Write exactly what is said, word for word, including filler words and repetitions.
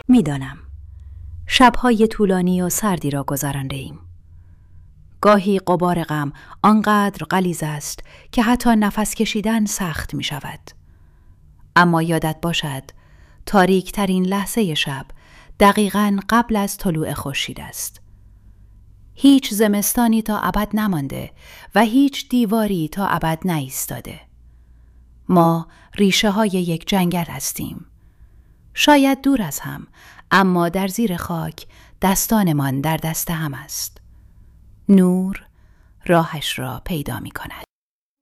میدانم شبهای طولانی و سردی را گذرانده ایم. گاهی غبار غم آنقدر غلیظ است که حتی نفس کشیدن سخت می شود. اما یادت باشد تاریک ترین لحظه شب دقیقاً قبل از طلوع خورشید است. هیچ زمستانی تا ابد نمانده و هیچ دیواری تا ابد نایستاده. ما ریشه های یک جنگل هستیم. شاید دور از هم، اما در زیر خاک دستانمان در دست هم است. نور راهش را پیدا می کند.